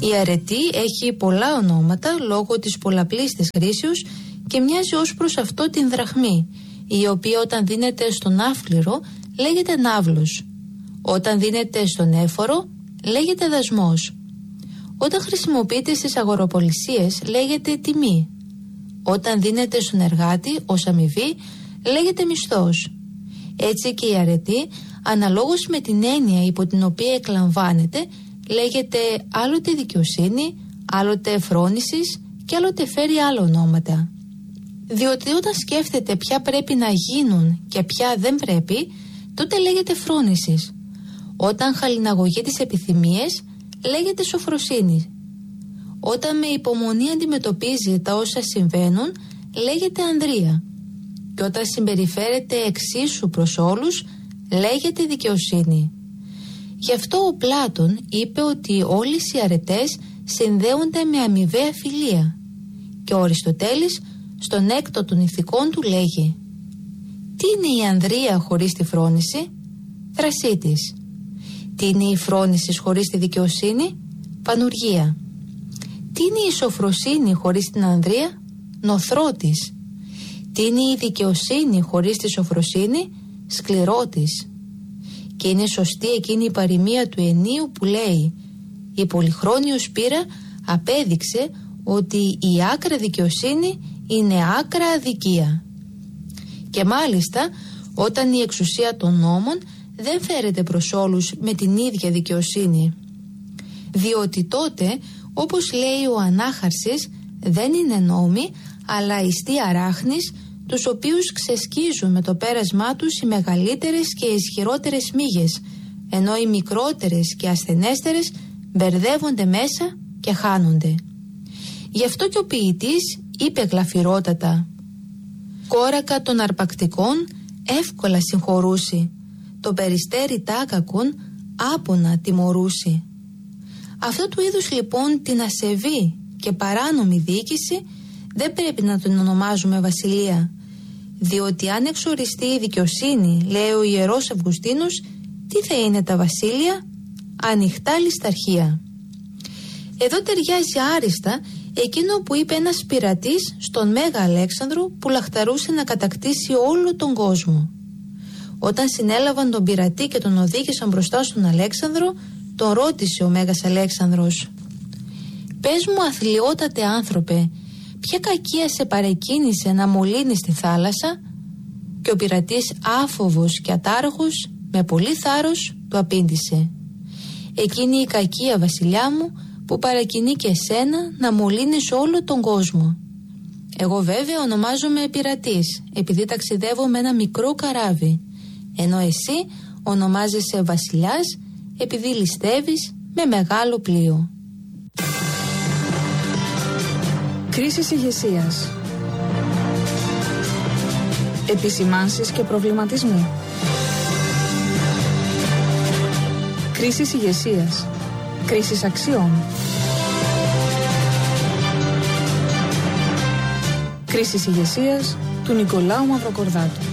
Η αρετή έχει πολλά ονόματα λόγω της πολλαπλής της χρήσεως και μοιάζει ως προς αυτό την δραχμή, η οποία όταν δίνεται στον άφληρο λέγεται ναύλος. Όταν δίνεται στον έφορο λέγεται δασμός. Όταν χρησιμοποιείται στις αγοροπολισίες λέγεται τιμή. Όταν δίνεται στον εργάτη ως αμοιβή λέγεται μισθός. Έτσι και η αρετή, αναλόγως με την έννοια υπό την οποία εκλαμβάνεται, λέγεται άλλοτε δικαιοσύνη, άλλοτε φρόνησης και άλλοτε φέρει άλλα ονόματα. Διότι όταν σκέφτεται ποια πρέπει να γίνουν και ποια δεν πρέπει, τότε λέγεται φρόνησης. Όταν χαλιναγωγεί τις επιθυμίες, λέγεται σοφροσύνη. Όταν με υπομονή αντιμετωπίζει τα όσα συμβαίνουν, λέγεται ανδρεία. Και όταν συμπεριφέρεται εξίσου προς όλους, λέγεται δικαιοσύνη. Γι' αυτό ο Πλάτων είπε ότι όλες οι αρετές συνδέονται με αμοιβαία φιλία. Και ο Αριστοτέλης στον έκτο των ηθικών του λέγει: τι είναι η ανδρεία χωρίς τη φρόνηση? Θρασίτης. Τι είναι η φρόνηση χωρίς τη δικαιοσύνη? Πανουργία. Τι είναι η σοφροσύνη χωρίς την ανδρεία? Νοθρότης. Τι είναι η δικαιοσύνη χωρίς τη σοφροσύνη? Σκληρότης. Και είναι σωστή εκείνη η παροιμία του Ενίου που λέει: η πολυχρόνιος πείρα απέδειξε ότι η άκρα δικαιοσύνη είναι άκρα αδικία. Και μάλιστα όταν η εξουσία των νόμων δεν φέρεται προς όλους με την ίδια δικαιοσύνη. Διότι τότε, όπως λέει ο Ανάχαρσης, δεν είναι νόμοι αλλά ιστοί αράχνης, τους οποίους ξεσκίζουν με το πέρασμά τους οι μεγαλύτερες και ισχυρότερες μύγες, ενώ οι μικρότερες και ασθενέστερες μπερδεύονται μέσα και χάνονται. Γι' αυτό και ο ποιητής είπε γλαφυρότατα: «Κόρακα των αρπακτικών εύκολα συγχωρούσι, το περιστέρι τάκακον άπονα τιμωρούσι». Αυτό του είδους λοιπόν την ασεβή και παράνομη διοίκηση δεν πρέπει να την ονομάζουμε βασιλεία, διότι αν εξοριστεί η δικαιοσύνη, λέει ο Ιερός Αυγουστίνος, τι θα είναι τα βασίλεια? Ανοιχτά λησταρχία. Εδώ ταιριάζει άριστα εκείνο που είπε ένας πειρατής στον Μέγα Αλέξανδρο που λαχταρούσε να κατακτήσει όλο τον κόσμο. Όταν συνέλαβαν τον πειρατή και τον οδήγησαν μπροστά στον Αλέξανδρο, τον ρώτησε ο Μέγας Αλέξανδρος: «Πες μου, αθλιότατε άνθρωπε, ποια κακία σε παρεκκίνησε να μολύνεις τη θάλασσα?» Και ο πειρατής, άφοβος και ατάραχος, με πολύ θάρρος του απήντησε: «Εκείνη η κακία, βασιλιά μου, που παρακινεί και εσένα να μολύνεις όλο τον κόσμο. Εγώ βέβαια ονομάζομαι πειρατής, επειδή ταξιδεύω με ένα μικρό καράβι, ενώ εσύ ονομάζεσαι βασιλιάς, επειδή ληστεύεις με μεγάλο πλοίο». Κρίσεις ηγεσίας. Επισημάνσεις και προβληματισμοί. Κρίσεις ηγεσίας. Κρίσεις αξιών. Κρίσεις ηγεσίας του Νικολάου Μαυροκορδάτου.